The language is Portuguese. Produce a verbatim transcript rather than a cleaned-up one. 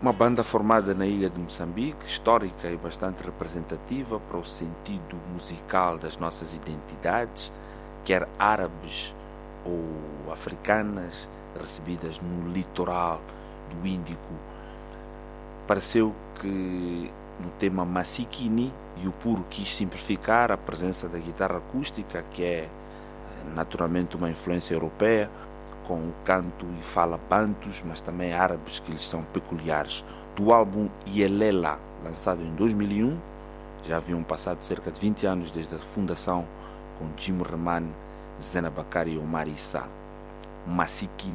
Uma banda formada na ilha de Moçambique, histórica e bastante representativa para o sentido musical das nossas identidades, quer árabes ou africanas, recebidas no litoral do Índico. Pareceu que no tema Masikini, e o Puro quis simplificar a presença da guitarra acústica, que é naturalmente uma influência europeia, com o canto e fala bantus, mas também árabes que lhes são peculiares. Do álbum Yelela, lançado em dois mil e um, já haviam passado cerca de vinte anos desde a fundação, com Jim Reman, Zena Bakari e Omar Issa. Masikini.